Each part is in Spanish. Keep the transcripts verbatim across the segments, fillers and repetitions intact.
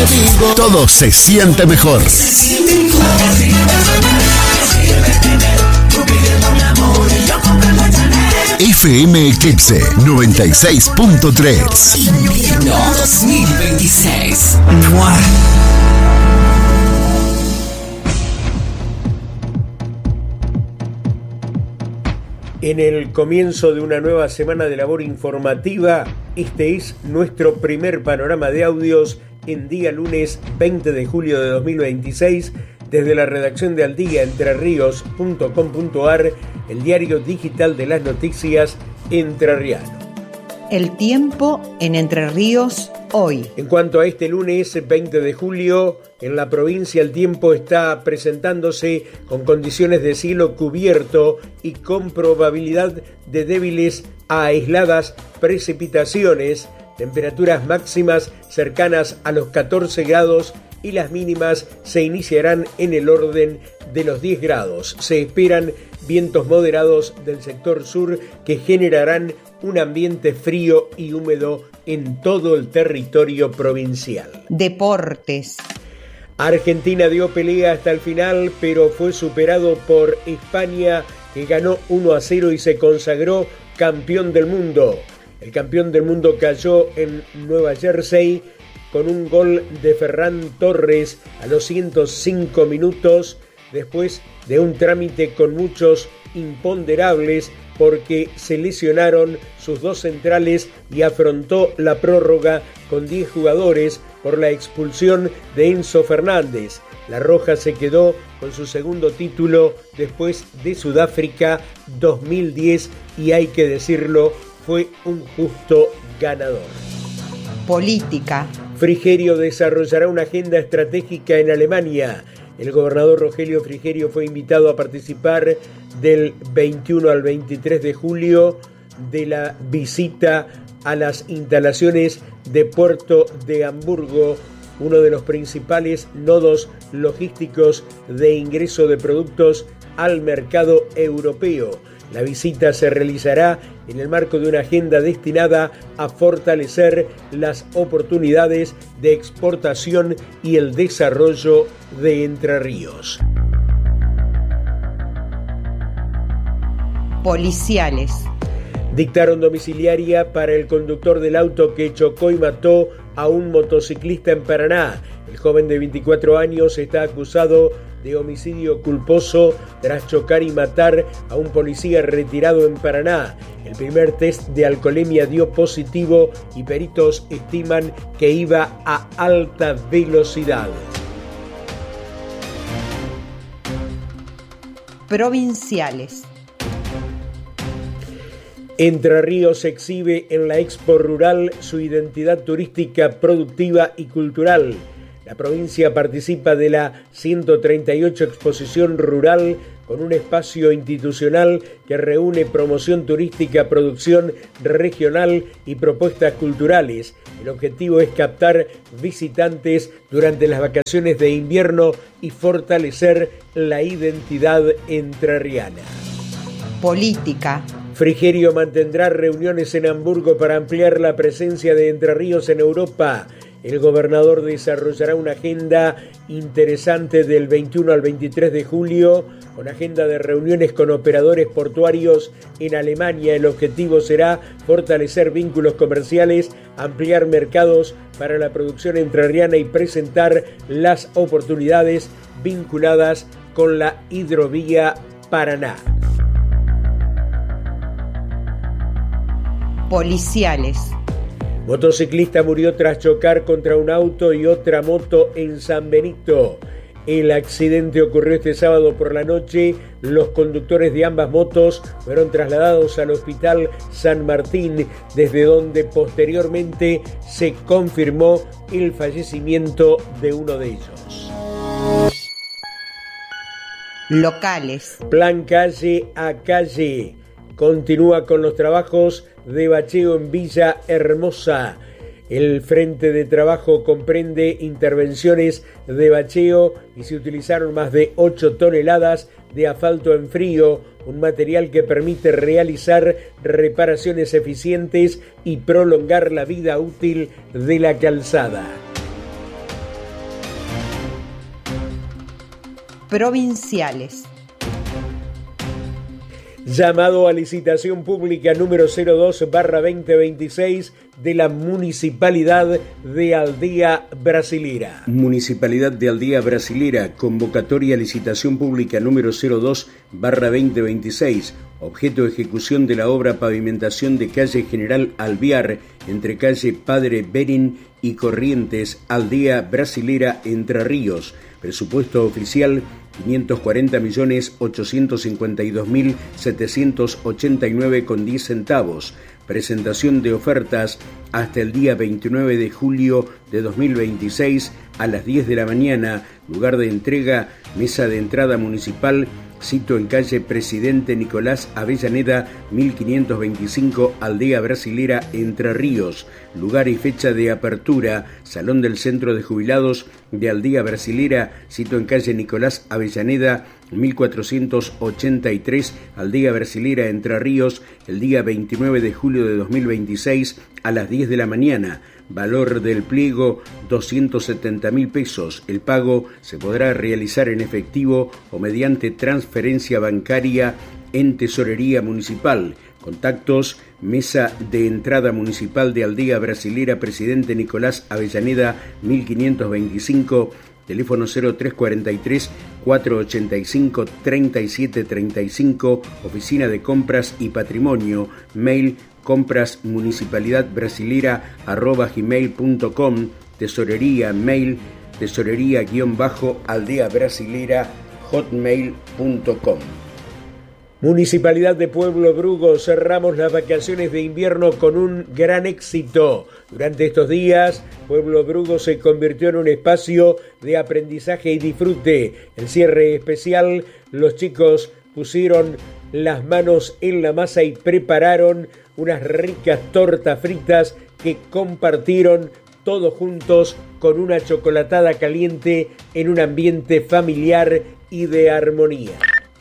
contigo. Todo se siente mejor. Se siente mejor. F M Eclipse noventa y seis punto tres. Invierno dos mil veintiséis. ¡Mua! En el comienzo de una nueva semana de labor informativa, este es nuestro primer panorama de audios en día lunes veinte de julio de dos mil veintiséis, desde la redacción de aldía entre ríos punto com punto a r, el diario digital de las noticias entrerriano. El tiempo en Entre Ríos hoy. En cuanto a este lunes veinte de julio, en la provincia el tiempo está presentándose con condiciones de cielo cubierto y con probabilidad de débiles a aisladas precipitaciones, temperaturas máximas cercanas a los catorce grados y las mínimas se iniciarán en el orden de los diez grados. Se esperan vientos moderados del sector sur que generarán un ambiente frío y húmedo en todo el territorio provincial. Deportes. Argentina dio pelea hasta el final, pero fue superado por España, que ganó uno a cero y se consagró campeón del mundo. El campeón del mundo cayó en Nueva Jersey con un gol de Ferran Torres a los ciento cinco minutos, después de un trámite con muchos imponderables porque se lesionaron sus dos centrales y afrontó la prórroga con diez jugadores por la expulsión de Enzo Fernández. La Roja se quedó con su segundo título después de Sudáfrica dos mil diez y hay que decirlo, fue un justo ganador. Política. Frigerio desarrollará una agenda estratégica en Alemania. El gobernador Rogelio Frigerio fue invitado a participar del veintiuno al veintitrés de julio de la visita a las instalaciones de Puerto de Hamburgo, uno de los principales nodos logísticos de ingreso de productos al mercado europeo. La visita se realizará en el marco de una agenda destinada a fortalecer las oportunidades de exportación y el desarrollo de Entre Ríos. Policiales. Dictaron domiciliaria para el conductor del auto que chocó y mató a un motociclista en Paraná. El joven de veinticuatro años está acusado de homicidio culposo tras chocar y matar a un policía retirado en Paraná. El primer test de alcoholemia dio positivo y peritos estiman que iba a alta velocidad. Provinciales. Entre Ríos exhibe en la Expo Rural su identidad turística, productiva y cultural. La provincia participa de la ciento treinta y ocho Exposición Rural con un espacio institucional que reúne promoción turística, producción regional y propuestas culturales. El objetivo es captar visitantes durante las vacaciones de invierno y fortalecer la identidad entrerriana. Política. Frigerio mantendrá reuniones en Hamburgo para ampliar la presencia de Entre Ríos en Europa. El gobernador desarrollará una agenda interesante del veintiuno al veintitrés de julio, con agenda de reuniones con operadores portuarios en Alemania. El objetivo será fortalecer vínculos comerciales, ampliar mercados para la producción entrerriana y presentar las oportunidades vinculadas con la hidrovía Paraná. Policiales. Motociclista murió tras chocar contra un auto y otra moto en San Benito. El accidente ocurrió este sábado por la noche. Los conductores de ambas motos fueron trasladados al Hospital San Martín, desde donde posteriormente se confirmó el fallecimiento de uno de ellos. Locales. Plan calle a calle. Continúa con los trabajos de bacheo en Villa Hermosa. El frente de trabajo comprende intervenciones de bacheo y se utilizaron más de ocho toneladas de asfalto en frío, un material que permite realizar reparaciones eficientes y prolongar la vida útil de la calzada. provinciales. Llamado a licitación pública número cero dos barra veinte veintiséis de la Municipalidad de Aldea Brasilera. Municipalidad de Aldea Brasilera, convocatoria a licitación pública número cero dos barra veinte veintiséis, objeto de ejecución de la obra pavimentación de calle General Alvear, entre calle Padre Berín y Corrientes, Aldea Brasilera, Entre Ríos. Presupuesto oficial quinientos cuarenta millones ochocientos cincuenta y dos mil setecientos ochenta y nueve con diez centavos. Presentación de ofertas hasta el día veintinueve de julio de dos mil veintiséis a las diez de la mañana. Lugar de entrega, mesa de entrada municipal, sito en calle Presidente Nicolás Avellaneda mil quinientos veinticinco, Aldea Brasilera, Entre Ríos. Lugar y fecha de apertura, Salón del Centro de Jubilados de Aldea Brasilera, sito en calle Nicolás Avellaneda mil cuatrocientos ochenta y tres, Aldea Brasilera, Entre Ríos, el día veintinueve de julio de dos mil veintiséis a las diez de la mañana. Valor del pliego doscientos setenta mil pesos. El pago se podrá realizar en efectivo o mediante transferencia bancaria en Tesorería Municipal. Contactos: Mesa de Entrada Municipal de Aldea Brasilera, Presidente Nicolás Avellaneda mil quinientos veinticinco, teléfono cero tres cuarenta y tres, cuatrocientos ochenta y cinco, treinta y siete treinta y cinco, Oficina de Compras y Patrimonio, mail compras municipalidad brasilera arroba gmail punto com, tesorería, mail tesorería guión bajo aldea brasilera hotmail punto com. Municipalidad de Pueblo Brugo, cerramos las vacaciones de invierno con un gran éxito. Durante estos días, Pueblo Brugo se convirtió en un espacio de aprendizaje y disfrute. El cierre especial, los chicos pusieron las manos en la masa y prepararon unas ricas tortas fritas que compartieron todos juntos con una chocolatada caliente en un ambiente familiar y de armonía.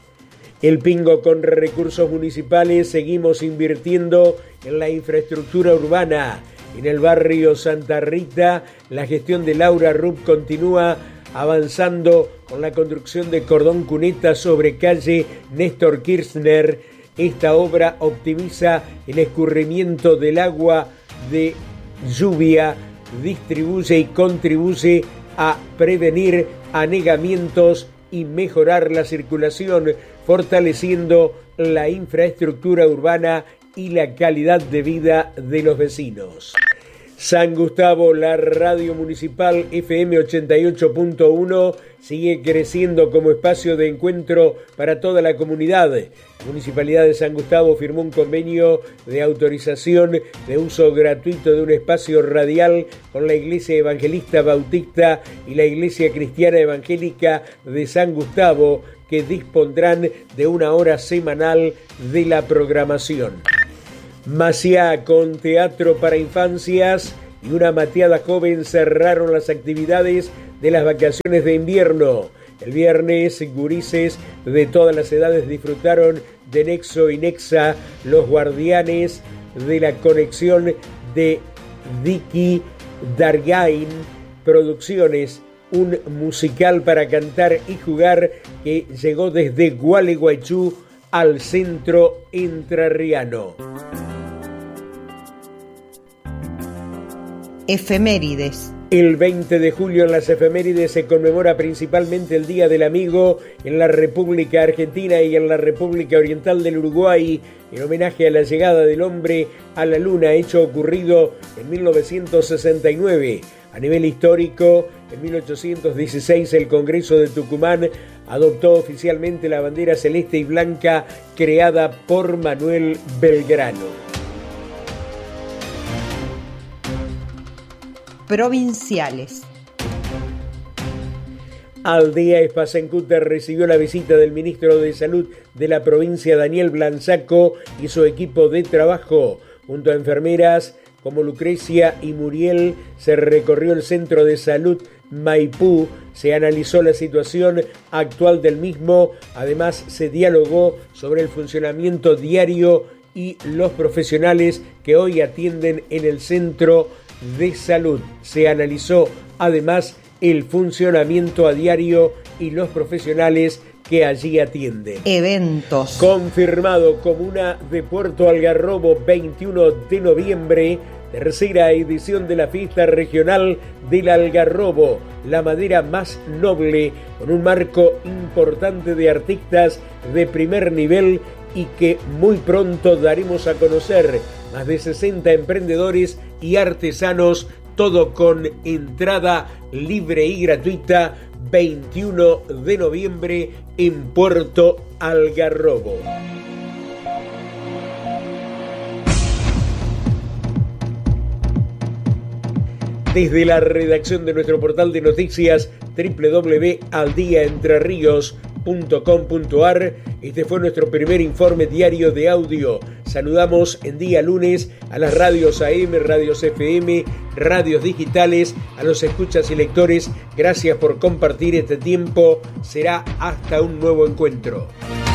El Pingo, con recursos municipales, seguimos invirtiendo en la infraestructura urbana. En el barrio Santa Rita, la gestión de Laura Rupp continúa avanzando con la construcción de cordón cuneta sobre calle Néstor Kirchner. Esta obra optimiza el escurrimiento del agua de lluvia, distribuye y contribuye a prevenir anegamientos y mejorar la circulación, fortaleciendo la infraestructura urbana y la calidad de vida de los vecinos. San Gustavo, la radio municipal F M ochenta y ocho punto uno sigue creciendo como espacio de encuentro para toda la comunidad. La Municipalidad de San Gustavo firmó un convenio de autorización de uso gratuito de un espacio radial con la Iglesia Evangelista Bautista y la Iglesia Cristiana Evangélica de San Gustavo, que dispondrán de una hora semanal de la programación. Maciá, con teatro para infancias y una mateada joven, cerraron las actividades de las vacaciones de invierno. El viernes, gurises de todas las edades disfrutaron de Nexo y Nexa, los guardianes de la conexión de Dicky Dargain Producciones, un musical para cantar y jugar que llegó desde Gualeguaychú al centro entrerriano. Efemérides. El veinte de julio en las efemérides se conmemora principalmente el Día del Amigo en la República Argentina y en la República Oriental del Uruguay, en homenaje a la llegada del hombre a la luna, hecho ocurrido en mil novecientos sesenta y nueve. A nivel histórico, en mil ochocientos dieciséis el Congreso de Tucumán adoptó oficialmente la bandera celeste y blanca creada por Manuel Belgrano. Provinciales. Aldea Espasencúter recibió la visita del ministro de Salud de la provincia, Daniel Blanzaco, y su equipo de trabajo. Junto a enfermeras como Lucrecia y Muriel, se recorrió el centro de salud Maipú, se analizó la situación actual del mismo, además se dialogó sobre el funcionamiento diario y los profesionales que hoy atienden en el centro de salud. Se analizó además el funcionamiento a diario y los profesionales que allí atienden. Eventos. Confirmado, Comuna de Puerto Algarrobo, veintiuno de noviembre, tercera edición de la fiesta regional del Algarrobo, la madera más noble, con un marco importante de artistas de primer nivel y que muy pronto daremos a conocer. Más de sesenta emprendedores y artesanos, todo con entrada libre y gratuita, veintiuno de noviembre en Puerto Algarrobo. Desde la redacción de nuestro portal de noticias doble u doble u doble u punto al día entre ríos punto com punto a r, este fue nuestro primer informe diario de audio. Saludamos en día lunes a las radios A M, radios F M, radios digitales, a los escuchas y lectores. Gracias por compartir este tiempo. Será hasta un nuevo encuentro.